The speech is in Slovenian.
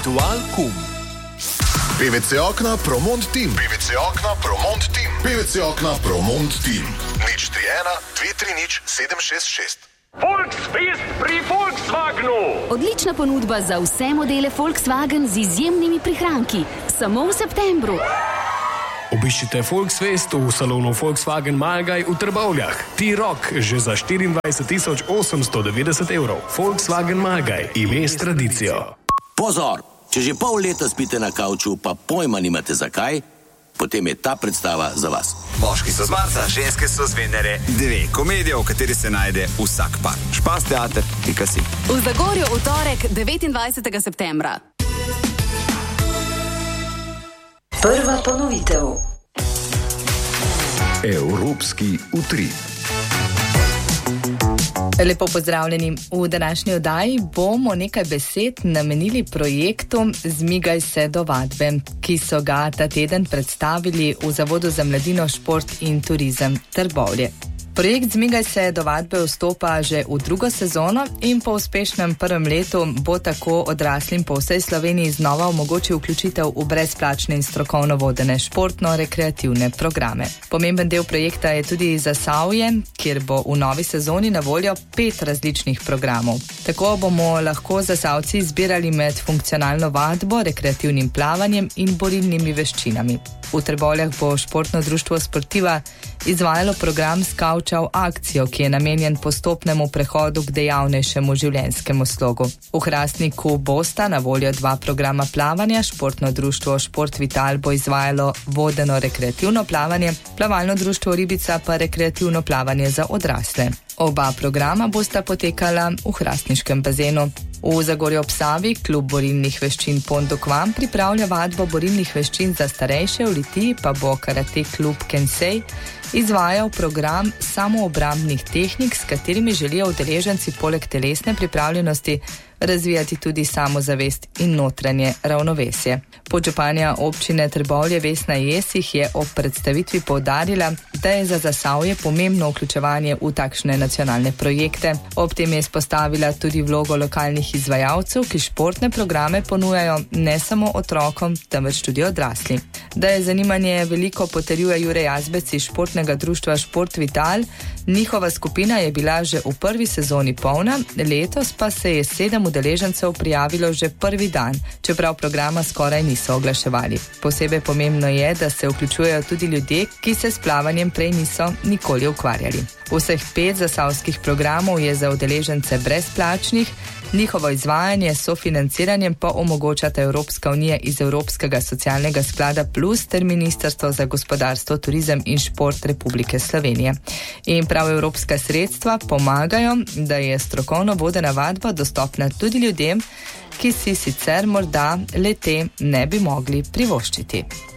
Ritual Kum. PVC okna Promont Team. PVC okna Promont Team. PVC okna Promont Team. 031-230-766. Volksfest pri Volkswagenu. Odlična ponudba za vse modele Volkswagen z izjemnimi prihranki. Samo v septembru. Obiščite Volksfest v salonu Volkswagen Malgaj v Trbovljah. T-Roc že za 24.890 evrov. Volkswagen Malgaj, ime s tradicijo. Pozor! Če že pol leta spite na kavču, pa pojma nimate zakaj, potem je ta predstava za vas. Moški so z Marsa, ženske so z Venere. 2 komedije, v kateri se najde vsak par. Špas teater, si. V Zagorju v torek 29. septembra. Prva ponovitev. Evropski utrip. Lepo pozdravljeni. V današnji oddaji bomo nekaj besed namenili projektu Zmigaj se do vadbe, ki so ga ta teden predstavili v Zavodu za mladino, šport in turizem Trbovlje. Projekt Zmigaj se do vadbe vstopa že v drugo sezono in po uspešnem prvem letu bo tako odraslim po vsej Sloveniji znova omogočil vključitev v brezplačne in strokovno vodene športno-rekreativne programe. Pomemben del projekta je tudi Zasavje, kjer bo v novi sezoni na voljo 5 različnih programov. Tako bomo lahko Zasavci izbirali med funkcionalno vadbo, rekreativnim plavanjem in borilnimi veščinami. V Trbovljah bo športno društvo Sportiva izvajalo program Skavča v akcijo, ki je namenjen postopnemu prehodu k dejavnejšemu življenjskemu slogu. V Hrastniku bosta na voljo 2 programa plavanja, športno društvo Šport Vital bo izvajalo vodeno rekreativno plavanje, plavalno društvo Ribica pa rekreativno plavanje za odrasle. Oba programa bosta potekala v hrastniškem bazenu. V Zagorju ob Savi klub borilnih veščin Pondokvam pripravlja vadbo borilnih veščin za starejše, v Litiji pa bo karate klub Kensei izvajal program samoobrambnih tehnik, s katerimi želijo udeleženci poleg telesne pripravljenosti razvijati tudi samozavest in notranje ravnovesje. Podžupanja občine Trbovlje Vesna Jesih je ob predstavitvi poudarila, da je za Zasavje pomembno vključevanje v takšne nacionalne projekte. Ob tem je izpostavila tudi vlogo lokalnih izvajalcev, ki športne programe ponujajo ne samo otrokom, temveč tudi odrasli. Da je zanimanje veliko, potrjuje Jure Jazbec iz športnega društva Šport Vital. Njihova skupina je bila že v prvi sezoni polna, letos pa se je 7 udeležencev prijavilo že prvi dan, čeprav programa skoraj niso oglaševali. Posebej pomembno je, da se vključujejo tudi ljudje, ki se s plavanjem prej niso nikoli ukvarjali. Vseh 5 zasavskih programov je za udeležence brezplačnih, njihovo izvajanje s sofinanciranjem pa omogočata Evropska unija iz Evropskega socialnega sklada Plus ter Ministrstvo za gospodarstvo, turizem in šport Republike Slovenije. In prav evropska sredstva pomagajo, da je strokovno vodena vadba dostopna tudi ljudem, ki si sicer morda le-te ne bi mogli privoščiti.